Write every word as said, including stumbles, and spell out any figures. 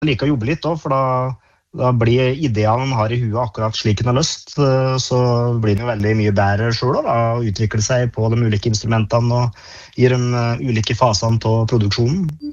liker å jobbe litt også, for da, da blir ideene man har i huet akkurat slik man har lyst, så blir det jo veldig mye bedre selv da, å utvikle seg på de ulike instrumentene og i de ulike fasene av produksjonen.